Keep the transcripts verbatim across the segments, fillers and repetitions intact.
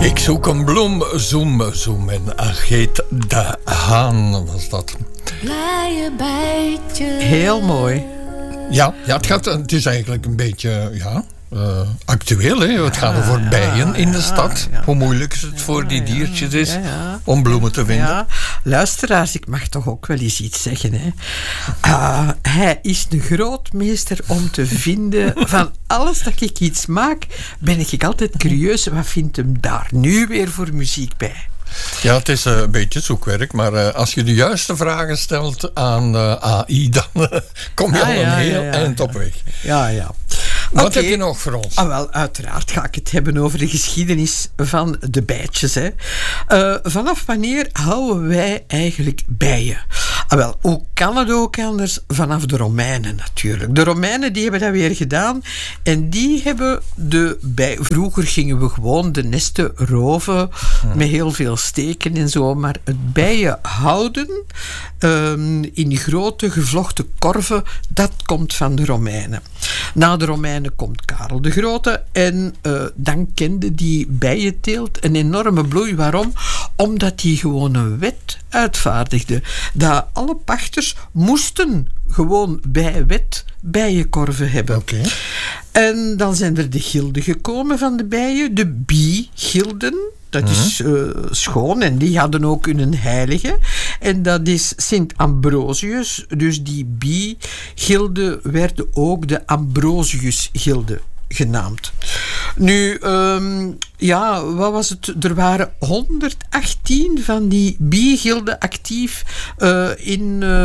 Ik zoek een bloem, zoem, zoem. En Geet de Haan was dat. Blije bijtje. Heel mooi. Ja, ja het, gaat, het is eigenlijk een beetje ja, uh, actueel. Hè? Het gaat over ja, bijen in de ja, stad. ja. Hoe moeilijk is het voor Ja, die ja, diertjes is ja, ja. om bloemen te vinden. Ja, luisteraars, ik mag toch ook wel eens iets zeggen. Hè? Uh, hij is de grootmeester om te vinden van alles dat ik iets maak, ben ik altijd curieus. Wat vindt hem daar nu weer voor muziek bij? Ja, het is uh, een beetje zoekwerk, maar uh, als je de juiste vragen stelt aan uh, A I, dan uh, kom je Ah, al ja, een heel ja, ja, eind ja. op weg. Ja, ja. Wat Okay. heb je nog voor ons? Ah, wel, uiteraard ga ik het hebben over de geschiedenis van de bijtjes. Hè. Uh, vanaf wanneer houden wij eigenlijk bijen? Ah, wel, hoe kan het ook anders? Vanaf de Romeinen natuurlijk. De Romeinen die hebben dat weer gedaan en die hebben de bij. Vroeger gingen we gewoon de nesten roven hmm. met heel veel steken en zo, maar het bijen houden um, in grote gevlochten korven, dat komt van de Romeinen. Na de Romeinen komt Karel de Grote en uh, dan kende die bijenteelt een enorme bloei. Waarom? Omdat hij gewoon een wet uitvaardigde. Dat alle pachters moesten gewoon bij wet bijenkorven hebben. Okay. En dan zijn er de gilden gekomen van de bijen, de biegilden. Dat is uh, schoon en die hadden ook hun heilige. En dat is Sint Ambrosius. Dus die bi-gilden werden ook de Ambrosius-gilden genaamd. Nu, um, ja, wat was het? Er waren honderdachttien van die bi-gilden actief uh, in,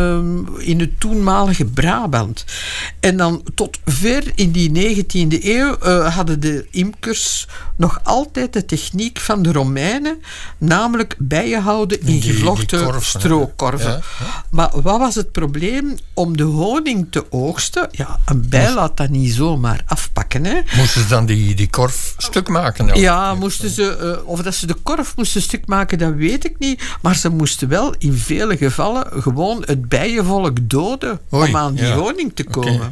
uh, in het toenmalige Brabant. En dan tot ver in die negentiende eeuw uh, hadden de imkers nog altijd de techniek van de Romeinen, namelijk bijen houden in die, gevlochten die korven, strookorven. Ja, ja. Maar wat was het probleem? Om de honing te oogsten, ja, een bij laat dat niet zomaar afpakken, hè. Moesten ze dan die, die korf stuk maken? Ja, ja moesten ze, uh, of dat ze de korf moesten stuk maken, dat weet ik niet. Maar ze moesten wel in vele gevallen gewoon het bijenvolk doden. Oei, om aan die ja. honing te komen. Okay.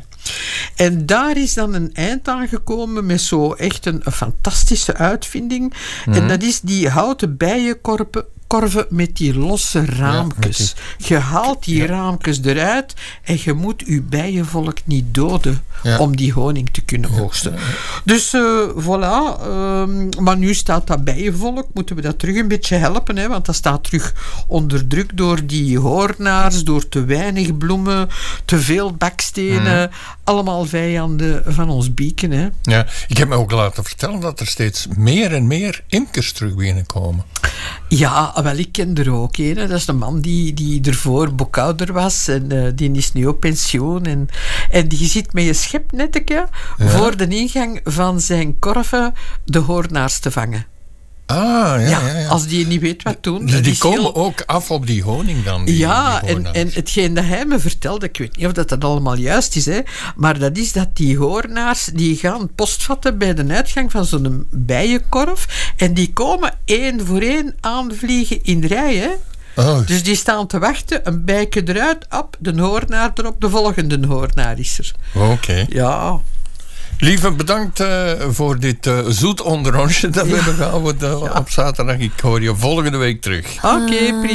En daar is dan een eind aan gekomen met zo echt een, een fantastische uitvinding. Mm-hmm. En dat is die houten bijenkorven korven met die losse raamkes. Ja, die... Je haalt die ja. raamkes eruit en je moet je bijenvolk niet doden ja. om die honing te kunnen oogsten. Ja, ja. Dus uh, voilà. Um, maar nu staat dat bijenvolk, moeten we dat terug een beetje helpen, hè, want dat staat terug onder druk door die hoornaars, door te weinig bloemen, te veel bakstenen, mm. allemaal vijanden van ons bieken. Hè. Ja, ik heb me ook laten vertellen dat er steeds meer en meer imkers terug binnenkomen. Ja, wel, ik ken er ook een. Dat is een man die, die ervoor boekhouder was en uh, die is nu op pensioen. En, en die zit met je schepnetteke ja. voor de ingang van zijn korven de hoornaars te vangen. Ah, ja, ja, ja, ja. Als die niet weet wat doen. Dus die komen heel... ook af op die honing dan? Die, ja, die en, en hetgeen dat hij me vertelde, ik weet niet of dat, dat allemaal juist is, hè, maar dat is dat die hoornaars, die gaan postvatten bij de uitgang van zo'n bijenkorf en die komen één voor één aanvliegen in de rij, hè. Oh. Dus die staan te wachten, een bijke eruit, op, de hoornaar erop, de volgende hoornaar is er. Oké. Okay. Ja. Lieve, bedankt uh, voor dit uh, zoet onderrondje dat we ja. hebben gehouden uh, ja. op zaterdag. Ik hoor je volgende week terug. Oké, okay, prima.